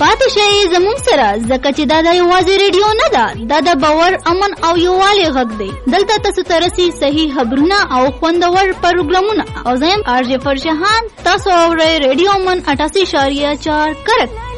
پاتې شئ زموږ سره ځکه چې دا د یوازې ریډیو نه ده، دا د باور، امن او یووالي غږ دی. دلته تاسو ته رسي صحیح خبرونه او خوندور پروګرامونه. او زه یم آر جې فرشهان، تاسو اورئ ریډیو من 88.4 کرک.